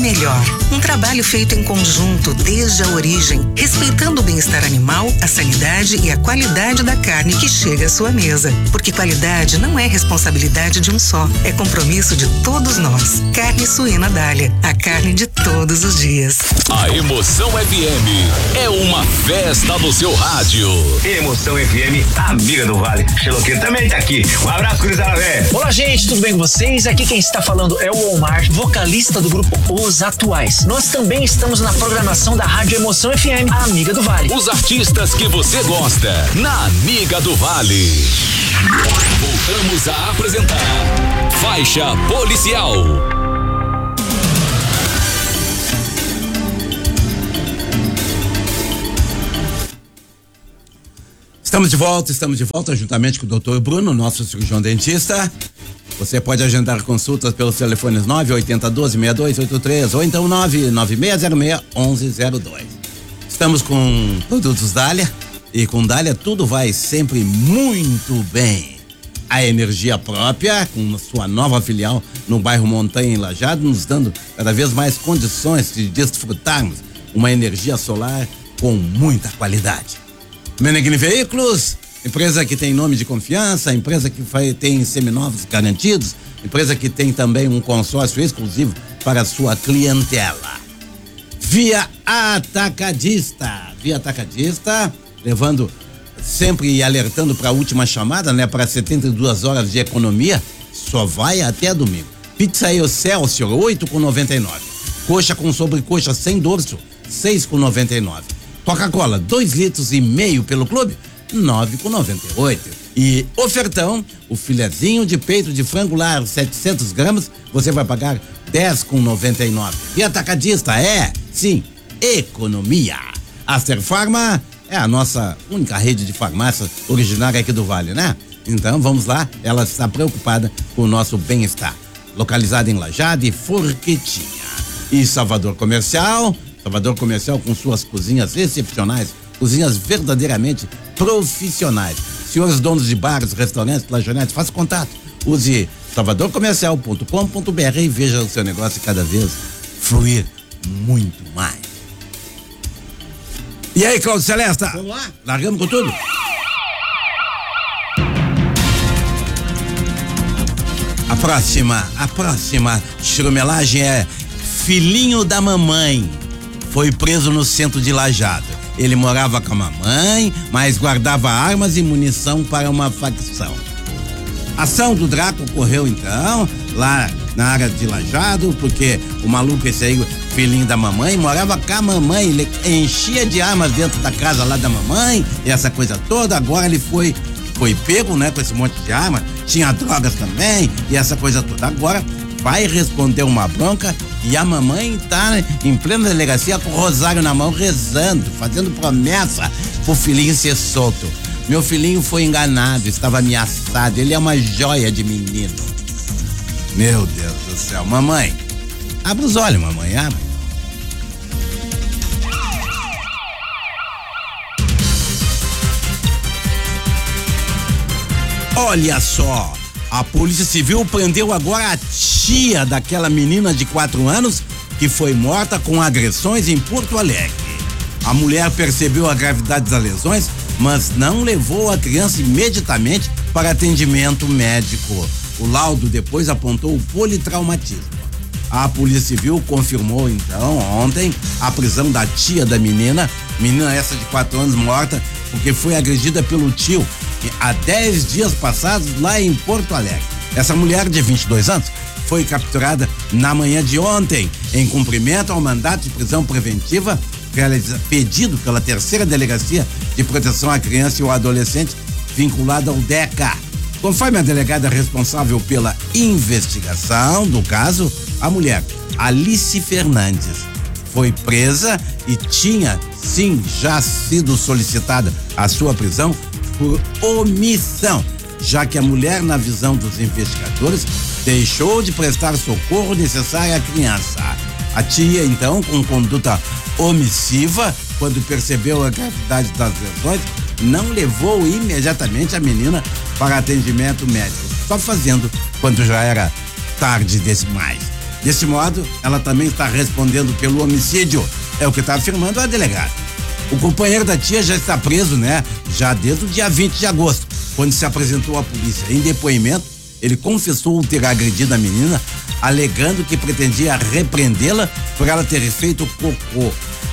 melhor. Um trabalho feito em conjunto desde a origem, respeitando o bem-estar animal, a sanidade e a qualidade da carne que chega à sua mesa. Porque qualidade não é responsabilidade de um só, é compromisso de todos nós. Carne suína Dália, a carne de todos os dias. A Emoção FM é uma festa no seu rádio. Emoção FM, amiga do Vale. Xeloqueiro também tá aqui. Um abraço, gurizada, velho. Olá, gente, tudo bem com vocês? Aqui quem está falando é o Omar, vocalista do grupo Os Atuais. Nós também estamos na programação da Rádio Emoção FM, a amiga do Vale. Os artistas que você gosta, na Amiga do Vale. Voltamos a apresentar Faixa Policial. Estamos de volta juntamente com o Dr. Bruno, nosso cirurgião dentista. Você pode agendar consultas pelos telefones 98012-6283 ou então 99606-1102. Estamos com produtos Dália e com Dália tudo vai sempre muito bem. A energia própria, com sua nova filial no bairro Montanha em Lajeado, nos dando cada vez mais condições de desfrutarmos uma energia solar com muita qualidade. Menegrini Veículos, empresa que tem nome de confiança, empresa que tem seminovos garantidos, empresa que tem também um consórcio exclusivo para a sua clientela. Via Atacadista, levando sempre e alertando para a última chamada, né? Para 72 horas de economia, só vai até domingo. Pizza Excelsior, 8,99. Coxa com sobrecoxa sem dorso, 6,99. Coca-Cola, 2,5 litros pelo clube, 9,98. E ofertão, o filezinho de peito de frango lar, 700 gramas, você vai pagar 10,99. E Atacadista sim, economia. Aster Farma é a nossa única rede de farmácia originária aqui do Vale, né? Então vamos lá, ela está preocupada com o nosso bem-estar. Localizada em Lajeado e Forquetinha. E Salvador Comercial com suas cozinhas excepcionais, cozinhas verdadeiramente profissionais. Senhores donos de bares, restaurantes, lanchonetes, faça contato. Use salvadorcomercial.com.br e veja o seu negócio cada vez fluir muito mais. E aí, Cláudio Celesta? Vamos lá? Largamos com tudo? A próxima churumelagem é filhinho da mamãe. Foi preso no centro de Lajeado. Ele morava com a mamãe, mas guardava armas e munição para uma facção. A ação do Draco ocorreu então lá na área de Lajeado, porque o maluco esse aí, filhinho da mamãe, morava com a mamãe, ele enchia de armas dentro da casa lá da mamãe e essa coisa toda. Agora ele foi pego, né, com esse monte de arma, tinha drogas também e essa coisa toda. Agora vai responder uma bronca e a mamãe tá em plena delegacia com o rosário na mão, rezando, fazendo promessa pro filhinho ser solto. Meu filhinho foi enganado, estava ameaçado, ele é uma joia de menino. Meu Deus do céu, mamãe, abre os olhos, mamãe, abre. Olha só, a Polícia Civil prendeu agora a tia daquela menina de 4 anos que foi morta com agressões em Porto Alegre. A mulher percebeu a gravidade das lesões, mas não levou a criança imediatamente para atendimento médico. O laudo depois apontou o politraumatismo. A Polícia Civil confirmou então ontem a prisão da tia da menina essa de 4 anos morta porque foi agredida pelo tio há 10 dias passados lá em Porto Alegre. Essa mulher de 22 anos foi capturada na manhã de ontem em cumprimento ao mandato de prisão preventiva pedido pela 3ª Delegacia de Proteção à Criança e ao Adolescente vinculada ao DECA. Conforme a delegada responsável pela investigação do caso, a mulher, Alice Fernandes, foi presa e tinha, sim, já sido solicitada a sua prisão por omissão, já que a mulher, na visão dos investigadores, deixou de prestar socorro necessário à criança. A tia, então, com conduta omissiva, quando percebeu a gravidade das lesões, não levou imediatamente a menina para atendimento médico, só fazendo quando já era tarde demais. Desse modo, ela também está respondendo pelo homicídio, é o que está afirmando a delegada. O companheiro da tia já está preso, né? Já desde o dia 20 de agosto, quando se apresentou à polícia. Em depoimento, ele confessou ter agredido a menina, alegando que pretendia repreendê-la por ela ter feito cocô.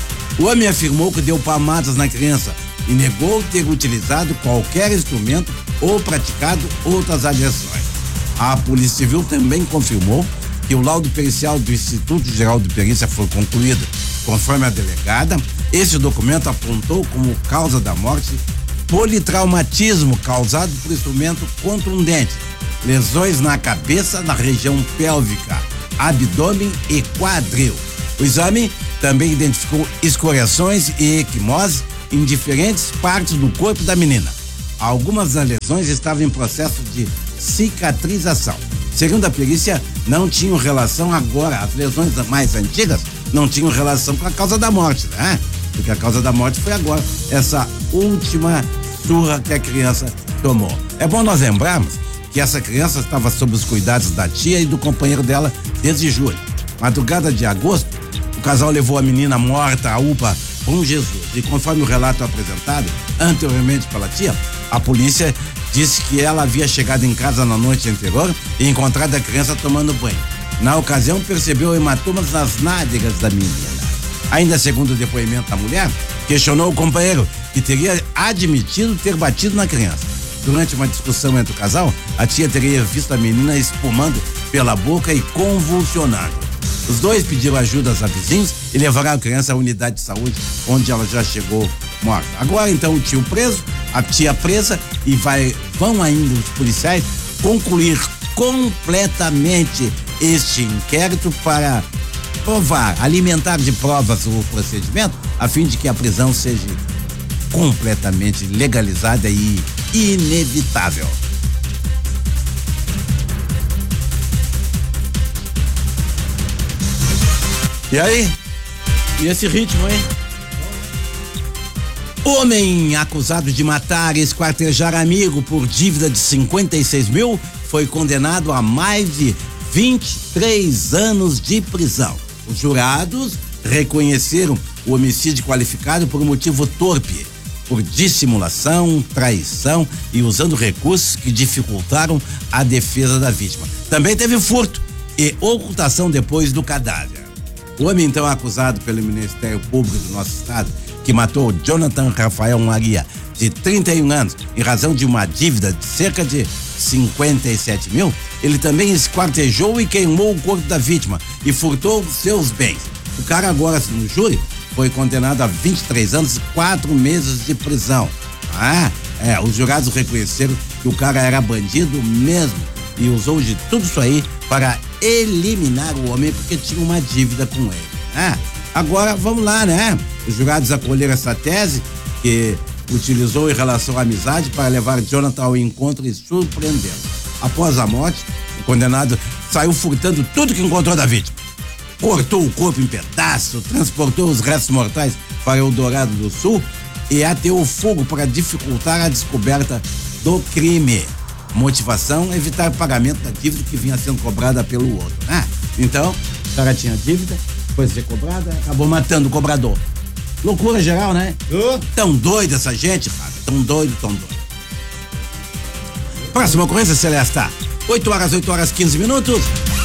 O homem afirmou que deu palmadas na criança e negou ter utilizado qualquer instrumento ou praticado outras agressões. A Polícia Civil também confirmou que o laudo pericial do Instituto Geral de Perícia foi concluído. Conforme a delegada, esse documento apontou como causa da morte politraumatismo causado por instrumento contundente, lesões na cabeça, na região pélvica, abdômen e quadril. O exame também identificou escoriações e equimose em diferentes partes do corpo da menina. Algumas das lesões estavam em processo de cicatrização. Segundo a perícia, não tinham relação agora, as lesões mais antigas não tinham relação com a causa da morte, né? Porque a causa da morte foi agora, essa última surra que a criança tomou. É bom nós lembrarmos que essa criança estava sob os cuidados da tia e do companheiro dela desde julho. Madrugada de agosto, o casal levou a menina morta à UPA Bom Jesus. E conforme o relato apresentado anteriormente pela tia, a polícia disse que ela havia chegado em casa na noite anterior e encontrado a criança tomando banho. Na ocasião, percebeu hematomas nas nádegas da menina. Ainda segundo o depoimento da mulher, questionou o companheiro, que teria admitido ter batido na criança. Durante uma discussão entre o casal, a tia teria visto a menina espumando pela boca e convulsionando. Os dois pediram ajuda a vizinhos e levaram a criança à unidade de saúde, onde ela já chegou morta. Agora, então, o tio preso, a tia presa e vão ainda os policiais concluir completamente este inquérito para provar, alimentar de provas o procedimento, a fim de que a prisão seja completamente legalizada e inevitável. E aí? E esse ritmo, hein? Homem acusado de matar e esquartejar amigo por dívida de 56 mil foi condenado a mais de 23 anos de prisão. Os jurados reconheceram o homicídio qualificado por motivo torpe, por dissimulação, traição e usando recursos que dificultaram a defesa da vítima. Também teve furto e ocultação depois do cadáver. O homem, então, acusado pelo Ministério Público do nosso estado, que matou Jonathan Rafael Maria, de 31 anos, em razão de uma dívida de cerca de 57 mil, ele também esquartejou e queimou o corpo da vítima e furtou seus bens. O cara agora, no júri, foi condenado a 23 anos e 4 meses de prisão. Os jurados reconheceram que o cara era bandido mesmo e usou de tudo isso aí para eliminar o homem porque tinha uma dívida com ele. Agora, vamos lá, né? Os jurados acolheram essa tese que utilizou em relação à amizade para levar Jonathan ao encontro e surpreendê-lo. Após a morte, o condenado saiu furtando tudo que encontrou da vítima. Cortou o corpo em pedaços, transportou os restos mortais para Eldorado do Sul e ateou fogo para dificultar a descoberta do crime. Motivação: evitar o pagamento da dívida que vinha sendo cobrada pelo outro. Então, o cara tinha dívida, foi ser cobrada, acabou matando o cobrador. Loucura geral, né? Tão doido essa gente, cara. Tão doido. Próxima ocorrência, Celesta. 8 horas 15 minutos.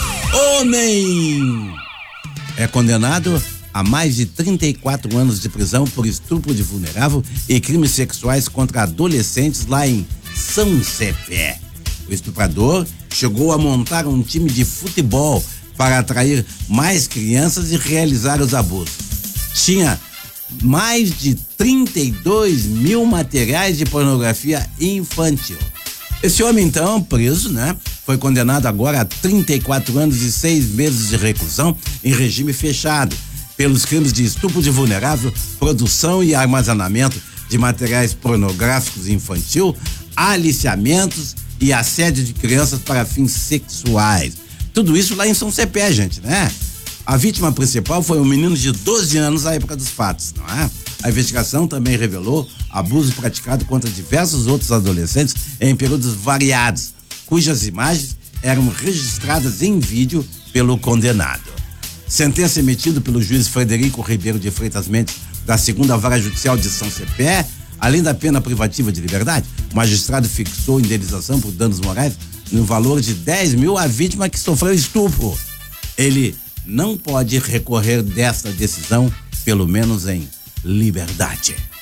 Homem é condenado a mais de 34 anos de prisão por estupro de vulnerável e crimes sexuais contra adolescentes lá em São Cepé. O estuprador chegou a montar um time de futebol para atrair mais crianças e realizar os abusos. Tinha mais de 32 mil materiais de pornografia infantil. Esse homem, então, preso, né? Foi condenado agora a 34 anos e 6 meses de reclusão em regime fechado pelos crimes de estupro de vulnerável, produção e armazenamento de materiais pornográficos infantil, aliciamentos e assédio de crianças para fins sexuais. Tudo isso lá em São Cepé, gente, né? A vítima principal foi um menino de 12 anos à época dos fatos, não é? A investigação também revelou abuso praticado contra diversos outros adolescentes em períodos variados, cujas imagens eram registradas em vídeo pelo condenado. Sentença emitida pelo juiz Frederico Ribeiro de Freitas Mendes, da 2ª Vara Judicial de São Cepé. Além da pena privativa de liberdade, o magistrado fixou indenização por danos morais no valor de 10 mil à vítima que sofreu estupro. Ele não pode recorrer desta decisão, pelo menos em liberdade.